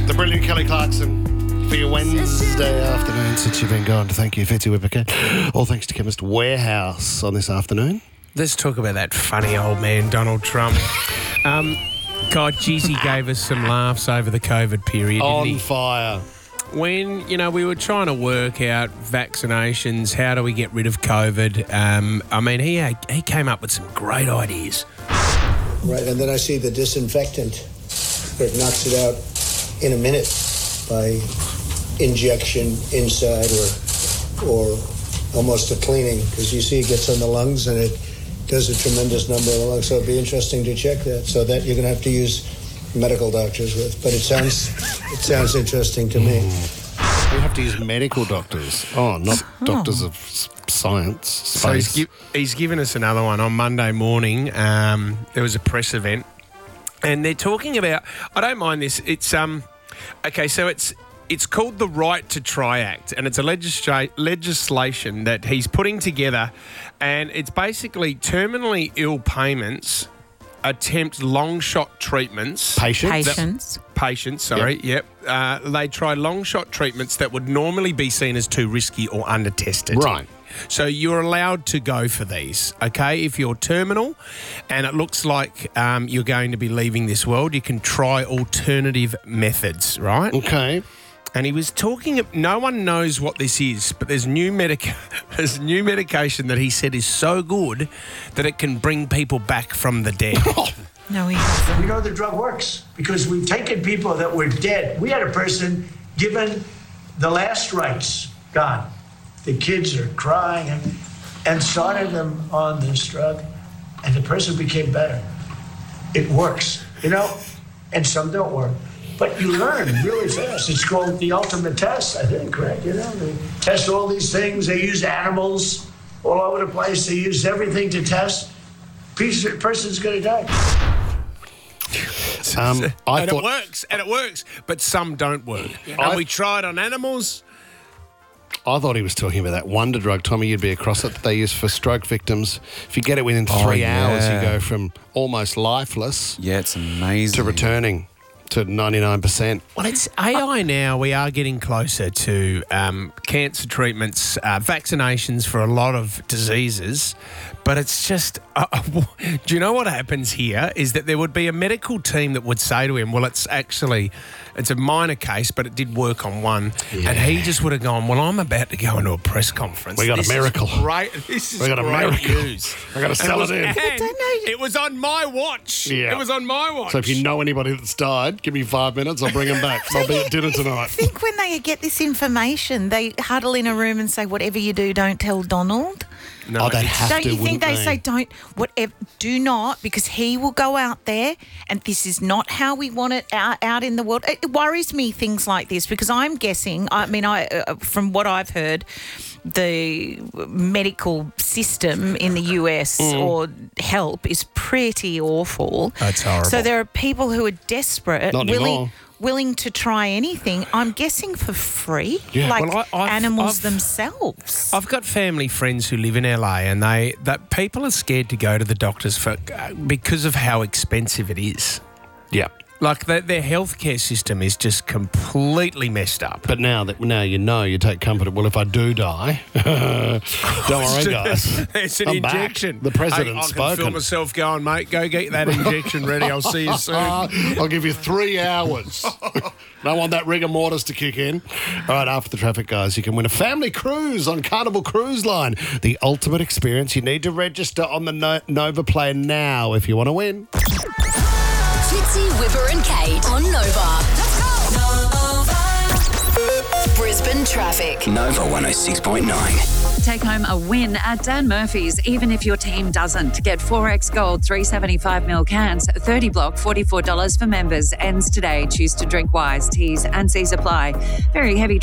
The brilliant Kelly Clarkson for your Wednesday afternoon since you've been gone. Thank you, Fitzy Whippercat. All thanks to Chemist Warehouse on this afternoon. Let's talk about that funny old man, Donald Trump. God, geez, he gave us some laughs over the COVID period, didn't he? On fire. When, we were trying to work out vaccinations, how do we get rid of COVID? He came up with some great ideas. Right, and then I see the disinfectant where it knocks it out in a minute by injection inside or almost a cleaning, because you see it gets on the lungs and it does a tremendous number of the lungs. So it'd be interesting to check that. So that you're going to have to use medical doctors with. But it sounds interesting to me. You have to use medical doctors. Not doctors of science, space. So he's given us another one on Monday morning. There was a press event, and they're talking about. I don't mind this. It's okay. So it's called the Right to Try Act, and it's a legislation that he's putting together, and it's basically terminally ill payments attempt long-shot treatments. Patients, sorry, yep. They try long-shot treatments that would normally be seen as too risky or under-tested. Right. So you're allowed to go for these, okay? If you're terminal and it looks like you're going to be leaving this world, you can try alternative methods, right? Okay. And he was talking. No one knows what this is, but there's new medication that he said is so good that it can bring people back from the dead. No, he doesn't. We know the drug works because we've taken people that were dead. We had a person given the last rites, gone. The kids are crying and started them on this drug, and the person became better. It works, and some don't work. But you learn really fast. It's called the ultimate test, I think, right? They test all these things. They use animals all over the place. They use everything to test. Person's going to die. It works, but some don't work. And we tried on animals. I thought he was talking about that wonder drug, Tommy. You'd be across it that they use for stroke victims. If you get it within 3 hours, you go from almost lifeless it's amazing to returning to 99%. Well, it's AI now. We are getting closer to cancer treatments, vaccinations for a lot of diseases. But it's just, do you know what happens here is that there would be a medical team that would say to him, well, it's a minor case, but it did work on one. Yeah. And he just would have gone, well, I'm about to go into a press conference. We got a miracle. This is we got a miracle. News. I got to sell it in. It was on my watch. Yeah. It was on my watch. So if you know anybody that's died, give me 5 minutes, I'll bring them back. I'll be at dinner tonight. I think when they get this information, they huddle in a room and say, whatever you do, don't tell Donald. No, they'd have don't to, you think they say do not, because he will go out there and this is not how we want it out in the world. It worries me, things like this, because I'm guessing, from what I've heard, the medical system in the US or help is pretty awful. That's horrible. So there are people who are desperate, willing to try anything, I'm guessing for free, animals themselves. I've got family friends who live in LA, and that people are scared to go to the doctors because of how expensive it is. Yeah. Like their healthcare system is just completely messed up. But now you take comfort. Well, if I do die, don't worry, guys. It's an I'm injection. Back. The president's spoken. I can feel myself going, mate, go get that injection ready. I'll see you soon. I'll give you 3 hours. Don't want that rigor mortis to kick in. All right, after the traffic, guys, you can win a family cruise on Carnival Cruise Line. The ultimate experience. You need to register on the Nova Play now if you want to win. Fitzy, Whipper and Kate on Nova. Let's go. Brisbane traffic. Nova 106.9. Take home a win at Dan Murphy's, even if your team doesn't. Get 4X Gold 375ml cans, 30 block, $44 for members. Ends today. Choose to drink wise. T's and C's apply. Very heavy